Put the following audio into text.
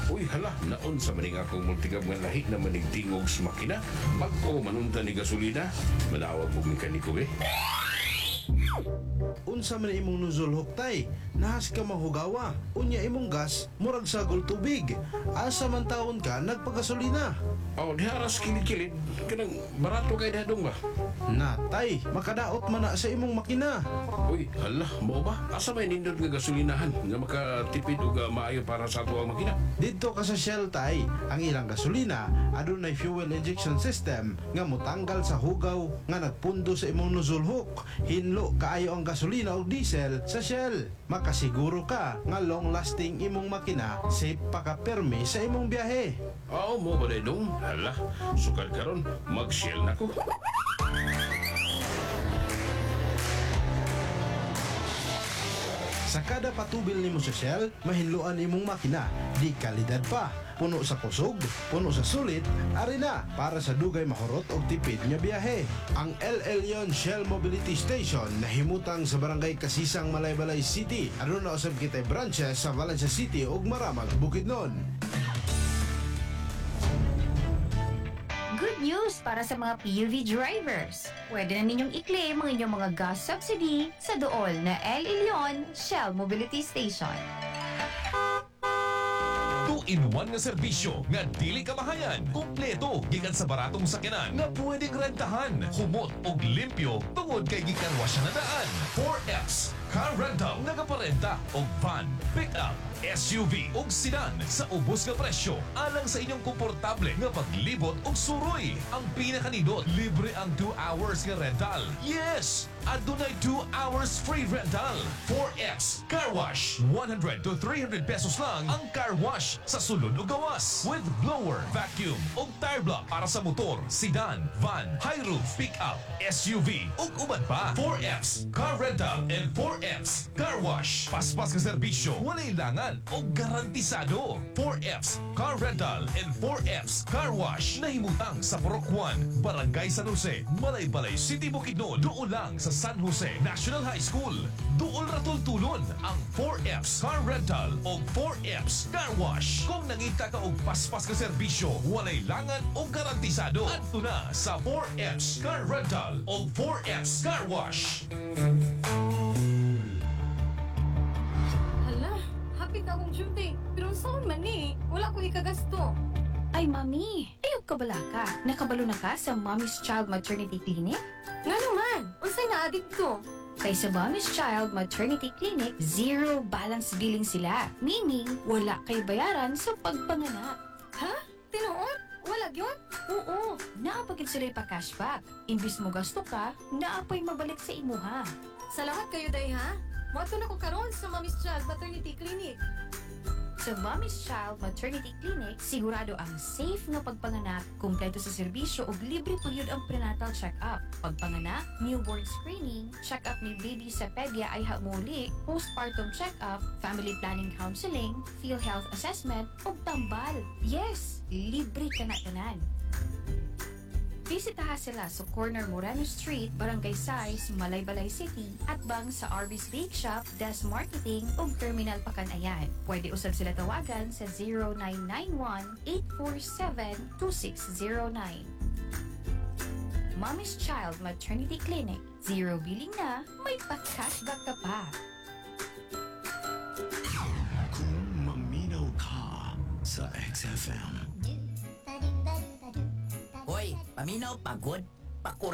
Uy, hala, naon sa maning akong multigab nga lahi na manigtingog sa makina. Pag-o manunta ni gasolina, manawag mo mekaniko eh. Unsa man imong nuzul huktay, nahas ka mahugawa. Unya imong gas, murag sagol tubig. Asa man taon ka nagpagasolina. Oh, diharas kilid-kilid. Kanang barato kay dahadong ba? Natay, makadaot man na sa imong makina. Uy, hala, mo ba? Asa may nindot nga gasolinahan nga makatipid o maayo para sa ato ang makina? Dito ka sa Shell tay, ang ilang gasolina adunay fuel injection system nga motanggal sa hugaw nga nagpundo sa imong nozzle hook. Hinlo kaayo ang gasolina o diesel sa Shell. Makasiguro ka nga long lasting imong makina, safe pa ka permi sa imong biyahe. Oo, mo ba dong? Hala, sukad karon mag-shell na ko. Sa kada patubil nimo sa Shell, mahinluan imong makina, di kalidad pa. Puno sa kusog, puno sa sulit, ari na para sa dugay mahurot og tipid nga biyahe. Ang El Elyon Shell Mobility Station nahimutang sa barangay Kasisang, Malaybalay City. Aduna usab kitay branches sa Valencia City ug Maramag, Bukidnon. Good news para sa mga PUV drivers. Pwede na ninyong i-claim ang inyong mga gas subsidy sa dool na El Elyon Shell Mobility Station. 2-in-1 nga serbisyo nga dili kamahayan. Kompleto gikan sa baratong sakyanan nga pwedeng rentahan, humot og limpyo tungod kay gikan wa siya na daan. 4Fs Car Rental nagaparenta og van, pick-up, SUV ug sedan sa ubos nga presyo alang sa inyong komportable nga paglibot og suroy. Ang pinakanindot, libre ang 2 hours nga rental. Yes! Adunay 2 hours free rental. 4X Car Wash. 100 to 300 pesos lang ang car wash sa sulod o gawas. With blower, vacuum ug tire block para sa motor, sedan, van, high roof, pick-up, SUV ug uban pa. 4X Car Rental and 4X Car Wash. Paspas nga serbisyo, walay langan o garantisado. 4Fs Car Rental and 4Fs Car Wash nahimutang sa Purok 1, Barangay San Jose, Malaybalay City, Bukidnon. Doon lang sa San Jose National High School. Doon ratultulon ang 4Fs Car Rental o 4Fs Car Wash. Kung nangita ka og paspas ka serbisyo, walay langan o garantisado. Adto na sa 4Fs Car Rental o 4Fs Car Wash. Hapit na akong duty, pero saan man eh? Wala ko ikagasto. Ay, Mami, ayaw ka bala ka. Nakabalo na ka sa Mommy's Child Maternity Clinic? Nga naman, unsay na-addict ko? Kay sa Mommy's Child Maternity Clinic, zero balance billing sila. Meaning, wala kay bayaran sa pagpanganak. Ha? Tinuod? Wala yun? Oo, naapagin sila pa cashback. Imbis mo gasto ka, naapay mabalik sa imuha. Salamat kayo, day ha? Mato na ko karon sa Mommy's Child Maternity Clinic. Sa Mommy's Child Maternity Clinic, sigurado ang safe nga pagpanganak, kumpleto sa serbisyo ug libre pugyud ang prenatal check-up. Pagpanganak, newborn screening, check-up ni baby sa pedya ay hamuli, postpartum check-up, family planning counseling, field health assessment ug tambal. Yes, libre ka na tanan. Bisitaha sila sa corner Moreno Street, Barangay Sais, Malaybalay City at bang sa Arby's Bake Shop, Des Marketing ug Terminal Pakanayan. Pwede usab sila tawagan sa 0991-847-2609. Mommy's Child Maternity Clinic. Zero billing na, may pa-cashback ka pa. Kung maminaw ka sa XFM. Hoy, paminaw pagod.